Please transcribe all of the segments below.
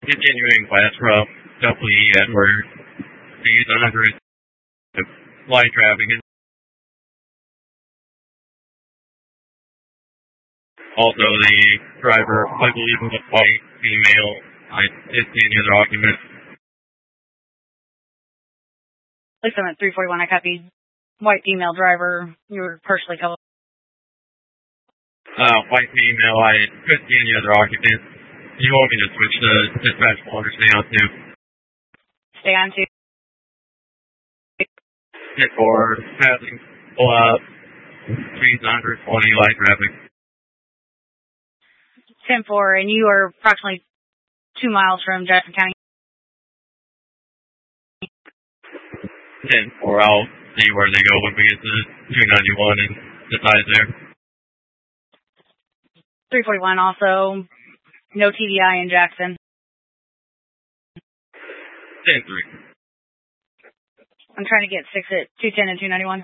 Continuing west from W.E. Edward, speed 100, light traffic. Also, the driver, I believe, was a white female. I did see any other occupants. Listen, at 341, I copied white female driver. You were partially covered. White female, I couldn't see any other occupants. You want me to switch to dispatch or stay on 2? Stay on 2. 10-4, passing, pull up, speed 120, light traffic. 10-4, and you are approximately 2 miles from Jackson County. 10-4, I'll see where they go when we get to 291 and decide there. 341 also, no TVI in Jackson. 10-3. I'm trying to get 6 at 210 and 291.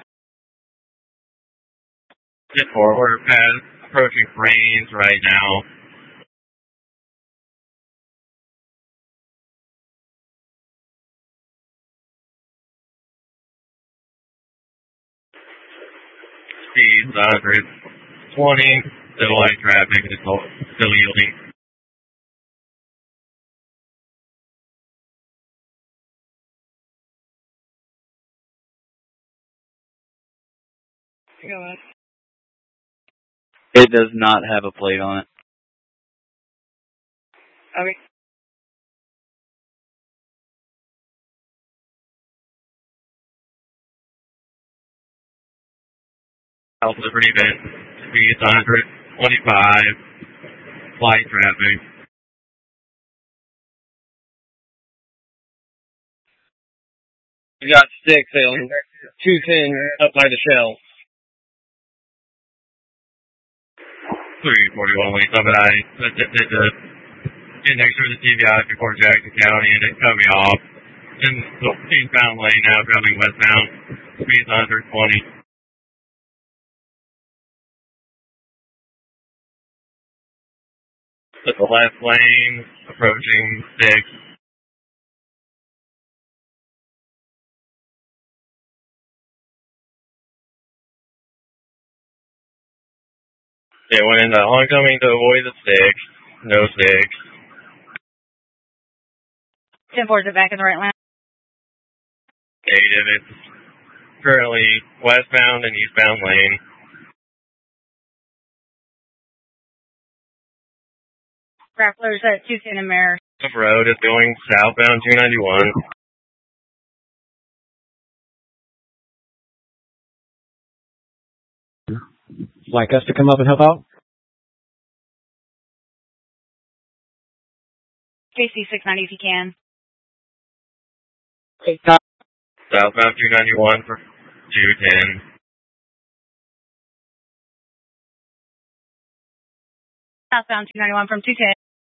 10-4, we're approaching Rains right now. Speeds 120, still light traffic, it's still yielding. Go ahead. It does not have a plate on it. Okay. South Liberty Bend, speeds 125, light traffic. You got 6 on 210 up by the Shell. 341 lanes up, and I did the index through the TVI before Jackson County, and it cut me off. In the eastbound lane now, traveling westbound, speeds 120. At the left lane, approaching 6. It went into oncoming to avoid the 6. No 6. 10-4, is it back in the right lane? Negative. It's currently westbound and eastbound lane. Grapplers at 210 and Mare. The road is going southbound 291. Like us to come up and help out? KC 690 if you can. Southbound 291 for 210. Southbound 291 from 210.